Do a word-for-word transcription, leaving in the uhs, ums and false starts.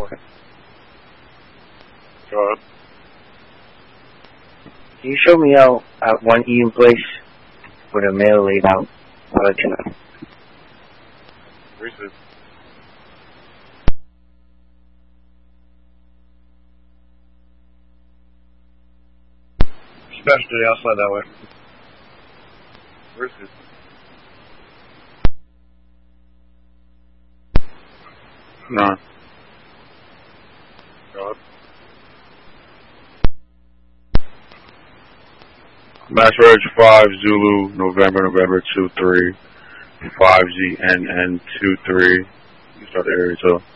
four. Go ahead. Can you show me out at one Eden Place with a mail laid out? I'll let you know. Receive. Especially outside that way. Receive. Nine. Go ahead. Max Reg five Zulu November November two three five Z N N two three. You start the area too.